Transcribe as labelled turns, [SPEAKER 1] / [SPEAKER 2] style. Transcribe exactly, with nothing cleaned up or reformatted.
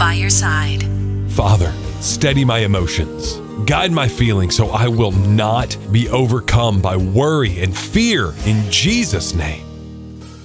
[SPEAKER 1] by your side.
[SPEAKER 2] Father, steady my emotions. Guide my feelings so I will not be overcome by worry and fear in Jesus' name.